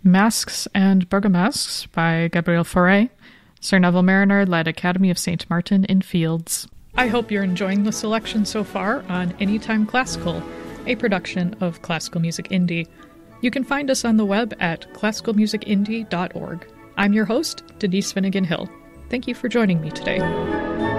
Masks and Bergamasques by Gabriel Fauré, Sir Neville Mariner led Academy of St. Martin in Fields. I hope you're enjoying the selection so far on Anytime Classical, a production of Classical Music Indie. You can find us on the web at classicalmusicindie.org. I'm your host, Denise Finnegan Hill. Thank you for joining me today.